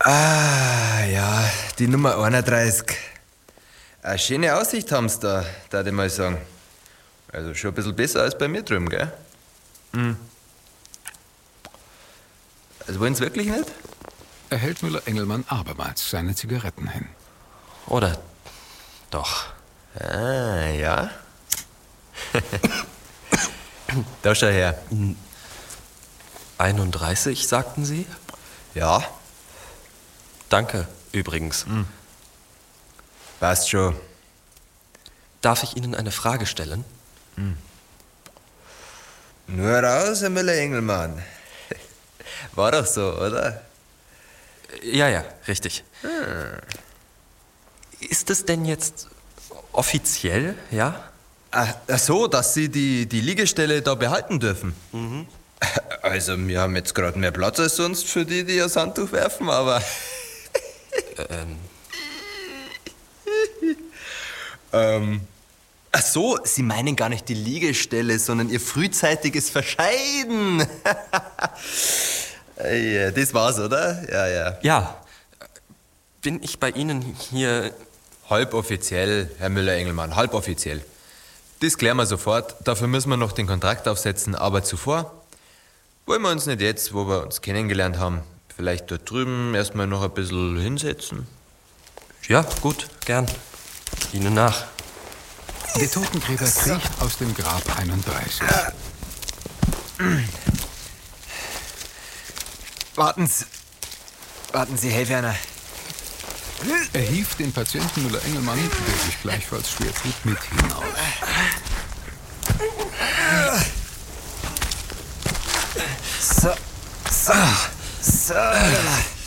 Ah, ja, die Nummer 31. Eine schöne Aussicht haben sie da, würde ich mal sagen. Also schon ein bisschen besser als bei mir drüben, gell? Also wollen sie wirklich nicht? Er hält Müller-Engelmann abermals seine Zigaretten hin. Oder doch? Ah, ja. Da schau her. 31, sagten Sie? Ja, Danke, übrigens. passt schon. Darf ich Ihnen eine Frage stellen? Nur raus, Herr Müller-Engelmann. War doch so, oder? Ja, richtig. Ist es denn jetzt offiziell, ja? Ach so, dass Sie die Liegestelle da behalten dürfen. Also, wir haben jetzt gerade mehr Platz als sonst für die ihr Handtuch werfen, aber... Ach so, Sie meinen gar nicht die Liegestelle, sondern Ihr frühzeitiges Verscheiden. Ja, das war's, oder? Ja. Ja. Bin ich bei Ihnen hier... Halboffiziell, Herr Müller-Engelmann, halboffiziell. Das klären wir sofort. Dafür müssen wir noch den Kontrakt aufsetzen. Aber zuvor wollen wir uns nicht jetzt, wo wir uns kennengelernt haben, vielleicht dort drüben erstmal noch ein bisschen hinsetzen? Ja, gut, gern. Ihnen nach. Der Totengräber kriecht aus dem Grab 31. Warten Sie, Herr Werner. Er hieft den Patienten Müller-Engelmann, der sich gleichfalls schwer tut, mit hinaus. So.